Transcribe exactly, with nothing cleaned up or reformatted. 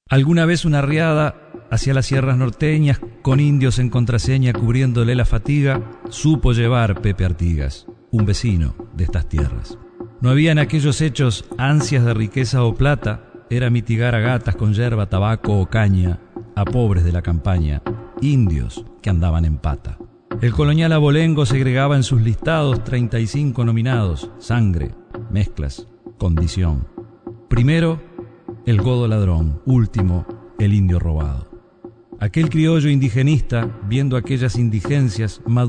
Alguna vez una riada hacia las sierras norteñas, con indios en contraseña cubriéndole la fatiga, supo llevar Pepe Artigas, un vecino de estas tierras. No había en aquellos hechos ansias de riqueza o plata, era mitigar a gatas con yerba, tabaco o caña, a pobres de la campaña, indios que andaban en pata. El colonial abolengo segregaba en sus listados treinta y cinco nominados: sangre, mezclas, condición. Primero, el godo ladrón; último, el indio robado. Aquel criollo indigenista, viendo aquellas indigencias,